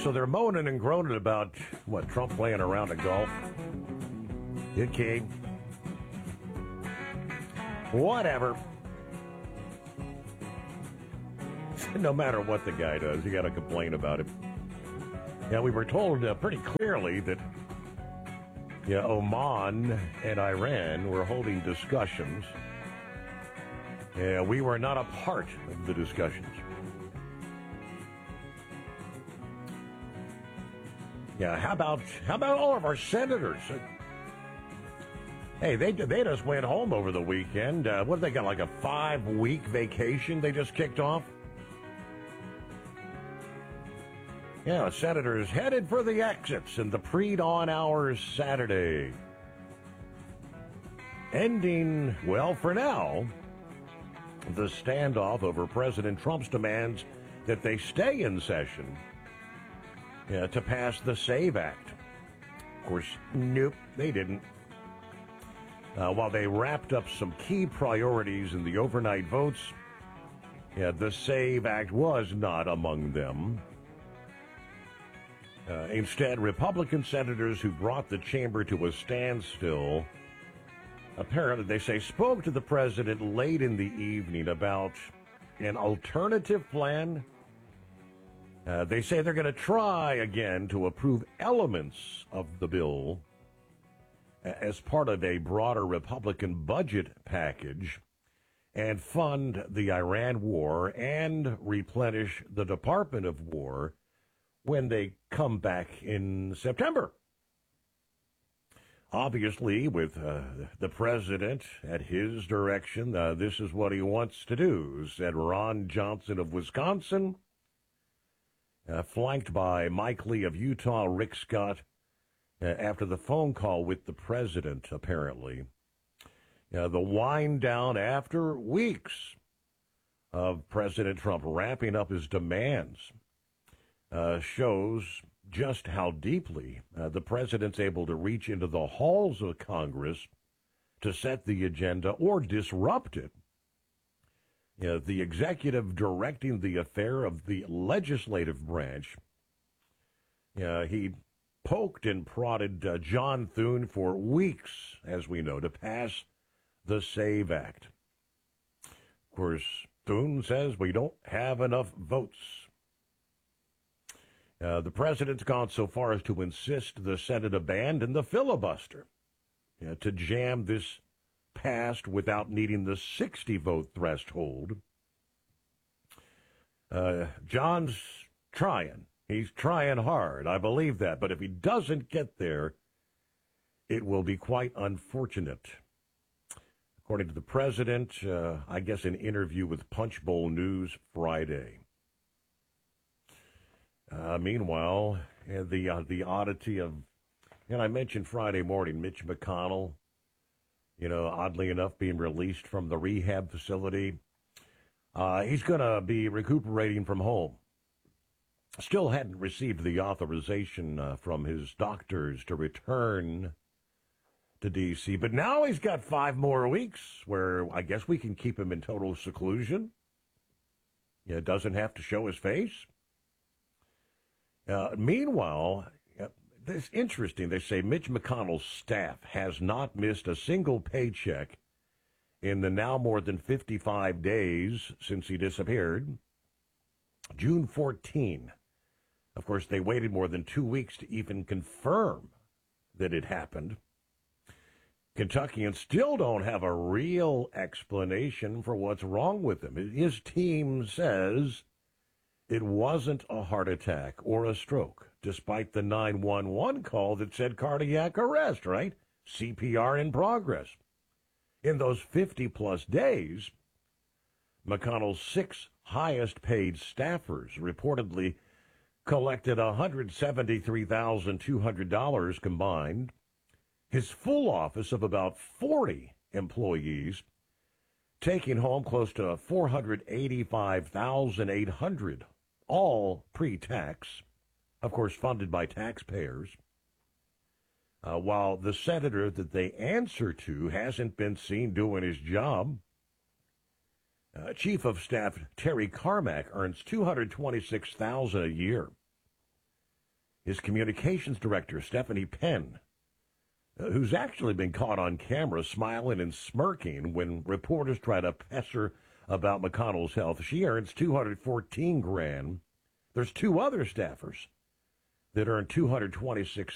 So they're moaning and groaning about, what, Trump playing around at golf? Okay. Whatever. No matter what the guy does, you got to complain about it. Yeah, we were told pretty clearly that Oman and Iran were holding discussions. We were not a part of the discussions. Yeah, how about all of our senators? Hey, they just went home over the weekend. What have they got, like a 5-week vacation they just kicked off? Yeah, senators headed for the exits in the pre-dawn hours Saturday. Ending, well, for now, the standoff over President Trump's demands that they stay in session to pass the SAVE Act. Of course, nope, they didn't. While they wrapped up some key priorities in the overnight votes, the SAVE Act was not among them. Instead, Republican senators who brought the chamber to a standstill, apparently, they say, spoke to the president late in the evening about an alternative plan. They say they're going to try again to approve elements of the bill as part of a broader Republican budget package and fund the Iran war and replenish the Department of War when they come back in September. Obviously, with the president at his direction, this is what he wants to do, said Ron Johnson of Wisconsin, flanked by Mike Lee of Utah, Rick Scott, after the phone call with the president, apparently. The wind down after weeks of President Trump ramping up his demands shows just how deeply the president's able to reach into the halls of Congress to set the agenda or disrupt it. The executive directing the affair of the legislative branch. He poked and prodded John Thune for weeks, as we know, to pass the SAVE Act. Of course, Thune says we don't have enough votes. The president's gone so far as to insist the Senate abandon the filibuster to jam this past without needing the 60-vote threshold. John's trying. He's trying hard. I believe that. But if he doesn't get there, it will be quite unfortunate. According to the president, I guess an interview with Punchbowl News Friday. Meanwhile, the oddity of, I mentioned Friday morning, Mitch McConnell, oddly enough, being released from the rehab facility. He's going to be recuperating from home. Still hadn't received the authorization from his doctors to return to D.C., but now he's got 5 more weeks where I guess we can keep him in total seclusion. Doesn't have to show his face. Meanwhile, it's interesting. They say Mitch McConnell's staff has not missed a single paycheck in the now more than 55 days since he disappeared. June 14. Of course, they waited more than 2 weeks to even confirm that it happened. Kentuckians still don't have a real explanation for what's wrong with him. His team says it wasn't a heart attack or a stroke, despite the 911 call that said cardiac arrest, right? CPR in progress. In those 50-plus days, McConnell's 6 highest-paid staffers reportedly collected $173,200 combined. His full office of about 40 employees taking home close to $485,800, all pre-tax, of course funded by taxpayers, while the senator that they answer to hasn't been seen doing his job. Chief of Staff Terry Carmack earns $226,000 a year. His communications director, Stephanie Penn, who's actually been caught on camera smiling and smirking when reporters try to press her about McConnell's health. She earns $214,000. There's two other staffers that earn $226,000.